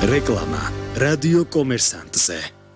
რეკლამა რადიო კომერსანტზე.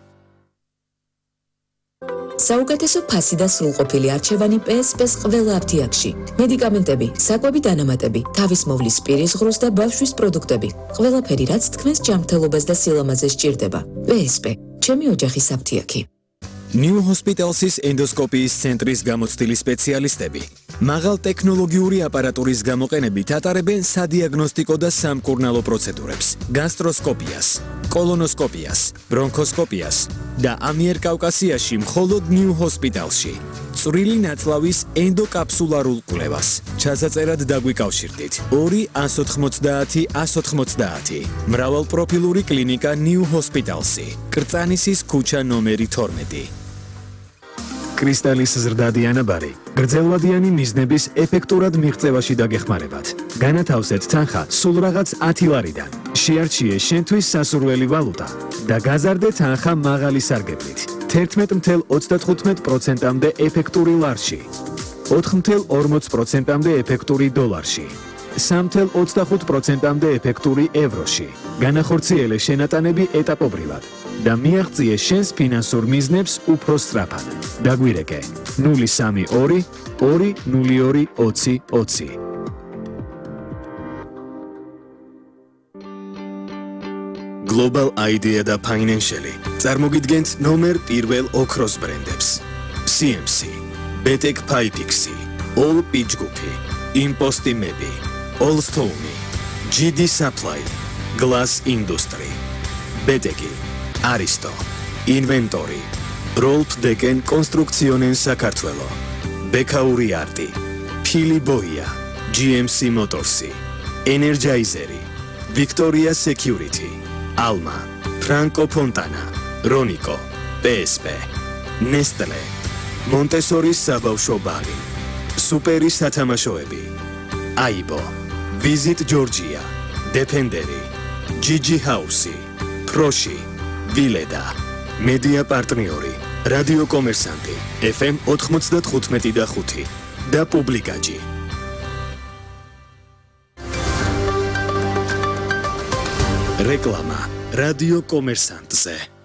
საუკეთესო ფასი და სრულყოფილი არჩევანი PSP-ს ყველა აფთიაქში. მედიკამენტები, საკვები დანამატები, თავის მოვლის პირის ღრუს და ბავშვის პროდუქტები. ყველაფერი, რაც თქვენს ჯანმრთელობას და სილამაზეს სჭირდება. PSP, ჩემი ოჯახის აფთიაქი. New Hospitals's ენდოსკოპიის ცენტრის გამოცდილი სპეციალისტები მაღალ ტექნოლოგიური აპარატურის გამოყენებით ატარებენ სადიაგნოსტიკო და სამკურნალო პროცედურებს, გასტროსკოპიას, კოლონოსკოპიას, ბრონქოსკოპიას და ამიერკავკასიაში მხოლოდ New Hospitalsში. წვრილი ნაწლავის ენდოკაპსულარულ კვლევას. ჩასაწერად დაგვიკავშირდით 2 190 190. მრავალპროფილური კლინიკა New Hospitalsი. კრწანისის ქუჩა ნომერი 12. კრისტალის ზრდადი ანაბარი გრძელვადიანი მიზნების ეფექტურად მიღწევაში დაგეხმარებათ. განათავსეთ თანხა სულ რაღაც 10 ლარიდან. შეარჩიე შენთვის სასურველი ვალუტა და გაზარდე თანხა მაღალი სარგებლით. 11.35%-მდე ეფექტური ლარში, 4.40%-მდე ეფექტური დოლარში, 3.25%-მდე ეფექტური ევროში. განახორციელე შენატანები ეტაპობრივად და მიაღწიე შენს ფინანსურ მიზნებს უფრო სწრაფად. დაგვირეკე 032 202 20 20. Global Idea და Financial წარმოგიდგენთ ნომერ პირველ ოქროს ბრენდებს. CMC, Betek Pipexi, All Pitchgupi, Imposti Mebi, All Stone, GD Supply, Glass Industry, Beteki, Aristo, Inventory, Rolf Deken Construccionen Sakartvelo, Bekauri Arti, Phili Boia, GMC Motorsi, Energizeri, Victoria Security, Alma, Franco Fontana, Ronico, PSP, Nestle, Montessori საბავშვო ბაღი, Superi სათამაშოები, Aibo, Visit Georgia, Defenderi, Gigi House, Proshi, Vileda, Media პარტნიორი, რადიო კომერსანტი, FM 95.5 და პუბლიკაჯი. რეკლამა რადიო კომერსანტზე.